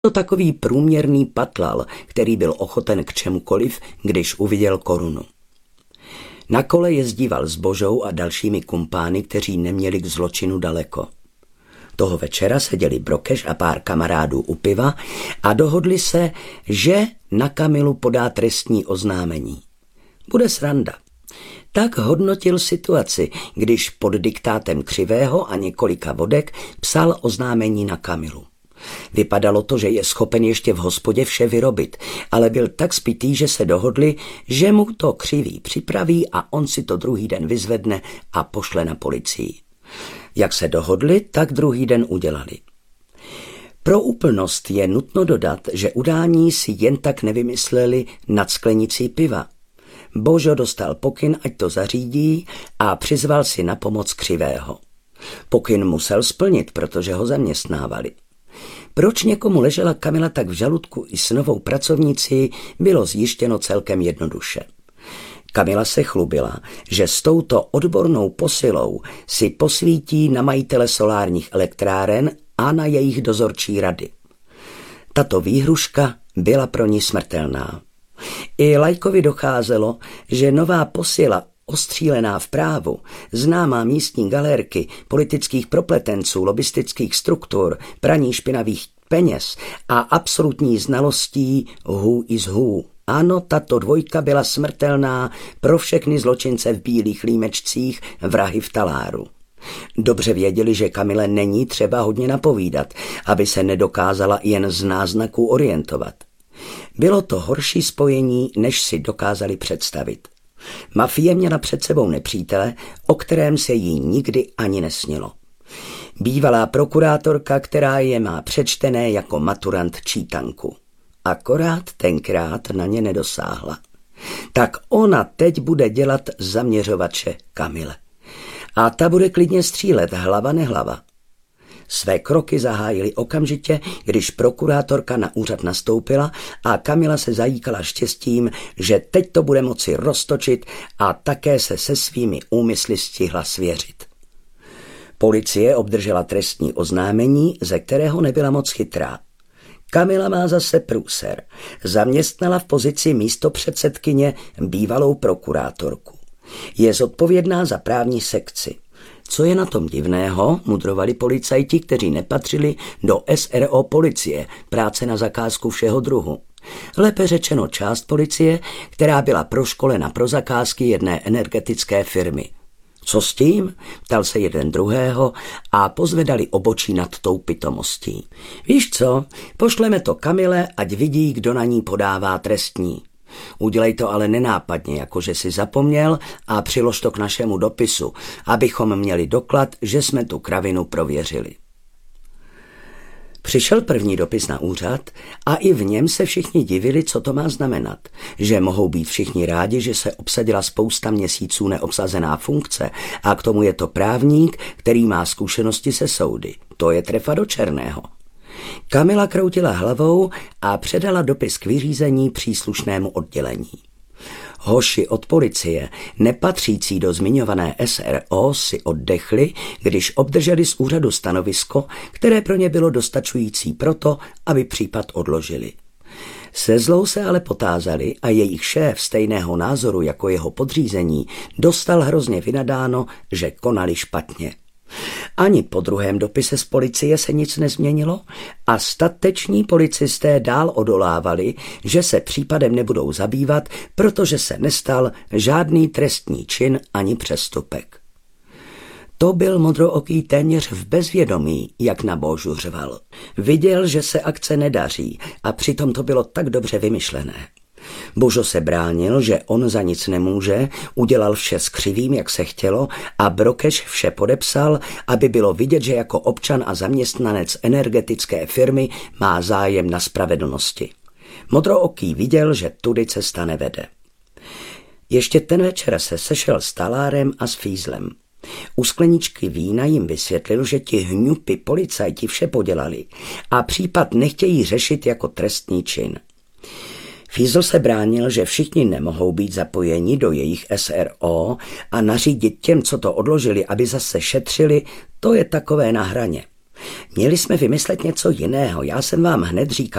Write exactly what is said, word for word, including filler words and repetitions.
To takový průměrný patlal, který byl ochoten k čemukoliv, když uviděl korunu. Na kole jezdíval s Božou a dalšími kumpány, kteří neměli k zločinu daleko. Toho večera seděli Brokeš a pár kamarádů u piva a dohodli se, že na Kamilu podá trestní oznámení. Bude sranda. Tak hodnotil situaci, když pod diktátem Křivého a několika vodek psal oznámení na Kamilu. Vypadalo to, že je schopen ještě v hospodě vše vyrobit, ale byl tak spitý, že se dohodli, že mu to Křivý připraví a on si to druhý den vyzvedne a pošle na policii. Jak se dohodli, tak druhý den udělali. Pro úplnost je nutno dodat, že udání si jen tak nevymysleli nad sklenicí piva. Božo dostal pokyn, ať to zařídí, a přizval si na pomoc Křivého. Pokyn musel splnit, protože ho zaměstnávali. Proč někomu ležela Kamila tak v žaludku i s novou pracovnicí, bylo zjištěno celkem jednoduše. Kamila se chlubila, že s touto odbornou posilou si posvítí na majitele solárních elektráren a na jejich dozorčí rady. Tato výhruška byla pro ní smrtelná. I Lajkovi docházelo, že nová posila ostřílená v právu, známá místní galérky, politických propletenců, lobistických struktur, praní špinavých peněz a absolutní znalostí who is who. Ano, tato dvojka byla smrtelná pro všechny zločince v bílých límečcích, vrahy v taláru. Dobře věděli, že Kamile není třeba hodně napovídat, aby se nedokázala jen z náznaků orientovat. Bylo to horší spojení, než si dokázali představit. Mafie měla před sebou nepřítele, o kterém se jí nikdy ani nesnilo. Bývalá prokurátorka, která je má přečtené jako maturant čítanku. Akorát tenkrát na ně nedosáhla. Tak ona teď bude dělat zaměřovače Kamile. A ta bude klidně střílet, hlava nehlava. Své kroky zahájili okamžitě, když prokurátorka na úřad nastoupila a Kamila se zajíkala štěstím, že teď to bude moci roztočit a také se se svými úmysly stihla svěřit. Policie obdržela trestní oznámení, ze kterého nebyla moc chytrá. Kamila má zase průser. Zaměstnala v pozici místopředsedkyně bývalou prokurátorku. Je zodpovědná za právní sekci. Co je na tom divného, mudrovali policajti, kteří nepatřili do S R O policie, práce na zakázku všeho druhu. Lépe řečeno část policie, která byla proškolena pro zakázky jedné energetické firmy. Co s tím? Ptal se jeden druhého a pozvedali obočí nad tou pitomostí. Víš co, pošleme to Kamile, ať vidí, kdo na ní podává trestní. Udělej to ale nenápadně, jakože si zapomněl, a přilož to k našemu dopisu, abychom měli doklad, že jsme tu kravinu prověřili. Přišel první dopis na úřad a i v něm se všichni divili, co to má znamenat. Že mohou být všichni rádi, že se obsadila spousta měsíců neobsazená funkce a k tomu je to právník, který má zkušenosti se soudy. To je trefa do černého. Kamila kroutila hlavou a předala dopis k vyřízení příslušnému oddělení. Hoši od policie, nepatřící do zmiňované S R O, si oddechli, když obdrželi z úřadu stanovisko, které pro ně bylo dostačující proto, aby případ odložili. Se zlou se ale potázali a jejich šéf stejného názoru jako jeho podřízení dostal hrozně vynadáno, že konali špatně. Ani po druhém dopise z policie se nic nezměnilo a stateční policisté dál odolávali, že se případem nebudou zabývat, protože se nestal žádný trestní čin ani přestupek. To byl modrooký téměř v bezvědomí, jak na Božu řval. Viděl, že se akce nedaří a přitom to bylo tak dobře vymyšlené. Božo se bránil, že on za nic nemůže, udělal vše s Křivým, jak se chtělo, a Brokeš vše podepsal, aby bylo vidět, že jako občan a zaměstnanec energetické firmy má zájem na spravedlnosti. Modrooký viděl, že tudy cesta nevede. Ještě ten večer se sešel s Talárem a s Fízlem. U skleničky vína jim vysvětlil, že ti hňupy policajti vše podělali a případ nechtějí řešit jako trestný čin. Fízl se bránil, že všichni nemohou být zapojeni do jejich S R O a nařídit těm, co to odložili, aby zase šetřili, to je takové na hraně. Měli jsme vymyslet něco jiného, já jsem vám hned říkal,